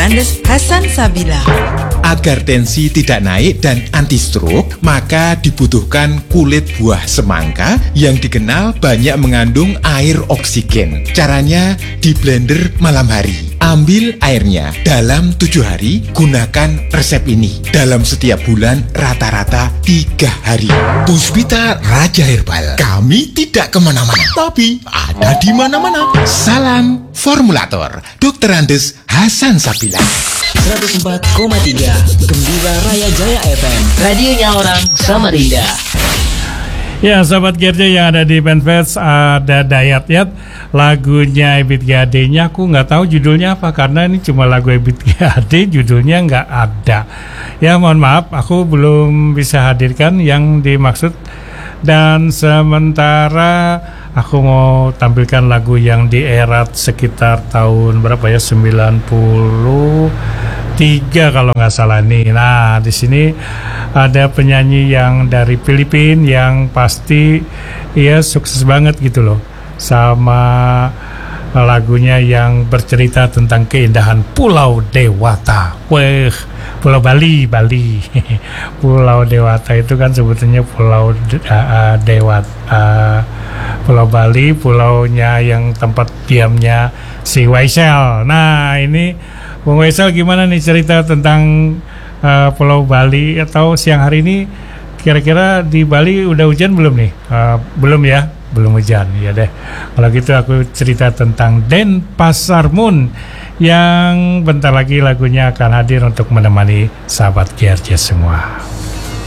Andes Hasan Sabila. Agar tensi tidak naik dan anti-stroke, maka dibutuhkan kulit buah semangka yang dikenal banyak mengandung air oksigen. Caranya di blender malam hari. Ambil airnya dalam 7 hari, gunakan resep ini. Dalam setiap bulan rata-rata 3 hari. Puspita Raja Herbal. Kami tidak kemana-mana, tapi ada di mana-mana. Salam formulator, Dr. Andes Hasan Sabila. 104,3 Gembira Raya Jaya FM, radionya orang Samarinda. Ya, sahabat GRJ yang ada di fanpage, ada Dayat-Yat, lagunya Ebit GAD-nya aku nggak tahu judulnya apa karena ini cuma lagu Ebit GAD, judulnya nggak ada. Ya, mohon maaf, aku belum bisa hadirkan yang dimaksud. Dan sementara aku mau tampilkan lagu yang di era sekitar tahun berapa ya, 93 kalau nggak salah nih. Nah, di sini ada penyanyi yang dari Filipina yang pasti ya sukses banget gitu loh, sama lagunya yang bercerita tentang keindahan Pulau Dewata. Weh, Pulau Bali. Pulau Dewata itu kan sebetulnya Pulau Dewata, Pulau Bali, pulaunya yang tempat diamnya si Waisel. Nah, ini Bung Waisel gimana nih cerita tentang Pulau Bali, atau siang hari ini kira-kira di Bali udah hujan belum nih? Belum ya? Belum hujan, ya deh. Kalau gitu aku cerita tentang Denpasar Moon yang bentar lagi lagunya akan hadir untuk menemani sahabat GRJ semua.